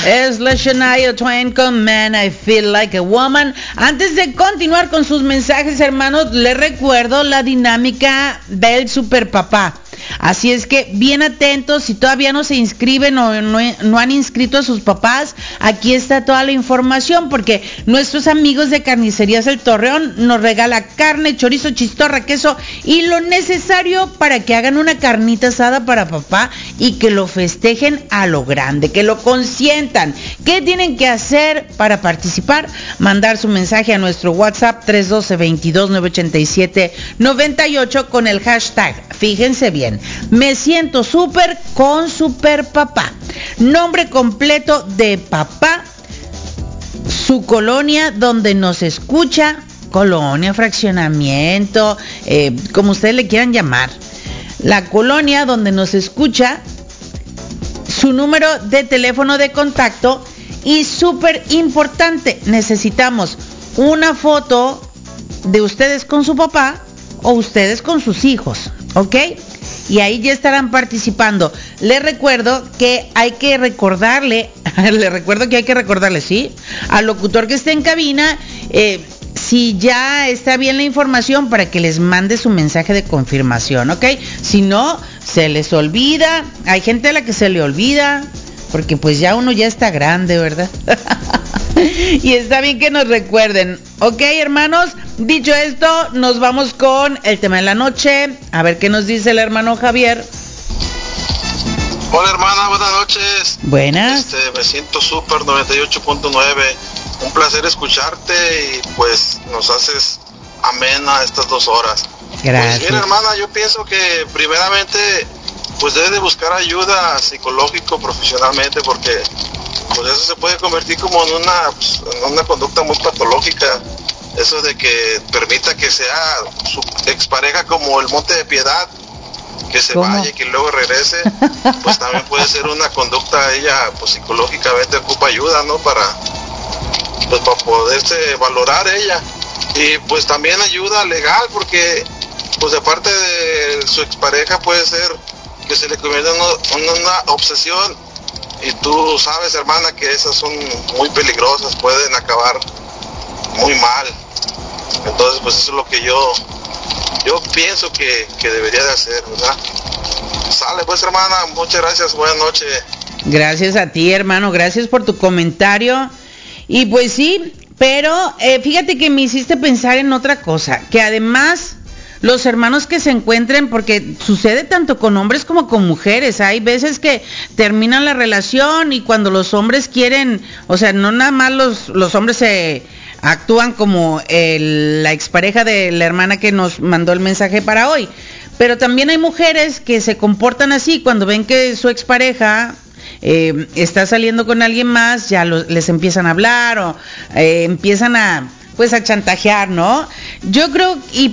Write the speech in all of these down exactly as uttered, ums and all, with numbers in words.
Es la Shania Twain con Man, I Feel Like a Woman. Antes de continuar con sus mensajes, hermanos, les recuerdo la dinámica del Super Papá. Así es que bien atentos, si todavía no se inscriben o no, no han inscrito a sus papás, aquí está toda la información, porque nuestros amigos de Carnicerías El Torreón nos regala carne, chorizo, chistorra, queso y lo necesario para que hagan una carnita asada para papá y que lo festejen a lo grande, que lo consientan. ¿Qué tienen que hacer para participar? Mandar su mensaje a nuestro WhatsApp tres uno dos, veintidós, nueve ochenta y siete, noventa y ocho con el hashtag, fíjense bien, me siento súper con Super Papá. Nombre completo de papá, su colonia donde nos escucha, colonia, fraccionamiento, eh, como ustedes le quieran llamar, la colonia donde nos escucha, su número de teléfono de contacto y súper importante, necesitamos una foto de ustedes con su papá o ustedes con sus hijos, ¿ok? Y ahí ya estarán participando. Les recuerdo que hay que recordarle, les recuerdo que hay que recordarle, ¿sí? Al locutor que esté en cabina, eh, si ya está bien la información para que les mande su mensaje de confirmación, ¿ok? Si no, se les olvida. Hay gente a la que se le olvida, porque pues ya uno ya está grande, ¿verdad? Y está bien que nos recuerden. Ok, hermanos, dicho esto, nos vamos con el tema de la noche. A ver qué nos dice el hermano Javier. Hola, hermana, buenas noches. Buenas. Este, me siento súper noventa y ocho punto nueve. Un placer escucharte y pues nos haces amena estas dos horas. Gracias. Pues mira, hermana, yo pienso que primeramente pues debe de buscar ayuda psicológico profesionalmente, porque pues eso se puede convertir como en una, pues, en una conducta muy patológica. Eso de que permita que sea su expareja como el Monte de Piedad, que se ¿Cómo? vaya y que luego regrese, pues también puede ser una conducta. Ella pues psicológicamente ocupa ayuda, ¿no? Para pues para poderse valorar ella, y pues también ayuda legal, porque pues de parte de su expareja puede ser que se le convierta en una, una obsesión, y tú sabes, hermana, que esas son muy peligrosas, pueden acabar muy mal. Entonces pues eso es lo que yo yo pienso que, que debería de hacer, ¿verdad? Sale pues, hermana, muchas gracias, buenas noches. Gracias a ti, hermano, gracias por tu comentario. Y pues sí, pero eh, fíjate que me hiciste pensar en otra cosa, que además los hermanos que se encuentren, porque sucede tanto con hombres como con mujeres, hay veces que terminan la relación y cuando los hombres quieren, o sea, no nada más los, los hombres se actúan como el, la expareja de la hermana que nos mandó el mensaje para hoy, pero también hay mujeres que se comportan así cuando ven que su expareja Eh, está saliendo con alguien más, ya lo, les empiezan a hablar o eh, empiezan a, pues a chantajear, ¿no? Yo creo, y,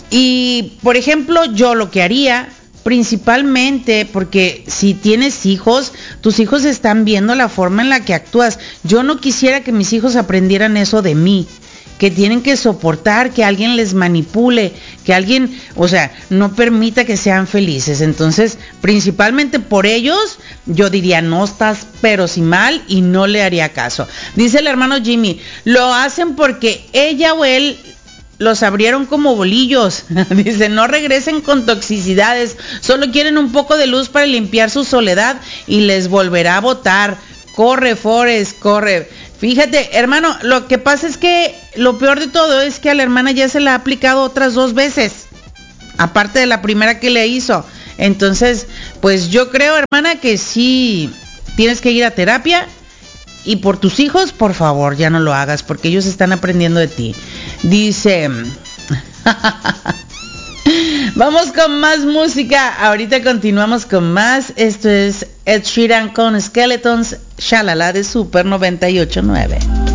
y por ejemplo, yo lo que haría, principalmente, porque si tienes hijos, tus hijos están viendo la forma en la que actúas. Yo no quisiera que mis hijos aprendieran eso de mí, que tienen que soportar que alguien les manipule, que alguien, o sea, no permita que sean felices. Entonces, principalmente por ellos, yo diría, no estás pero si mal, y no le haría caso. Dice el hermano Jimmy, lo hacen porque ella o él los abrieron como bolillos. Dice, no regresen con toxicidades, solo quieren un poco de luz para limpiar su soledad y les volverá a botar. Corre, Forrest, corre. Fíjate, hermano, lo que pasa es que lo peor de todo es que a la hermana ya se la ha aplicado otras dos veces, aparte de la primera que le hizo. Entonces, pues yo creo, hermana, que sí tienes que ir a terapia, y por tus hijos, por favor, ya no lo hagas, porque ellos están aprendiendo de ti. Dice... Vamos con más música. Ahorita continuamos con más. Esto es Ed Sheeran con Skeletons, Shalala de Super noventa y ocho punto nueve.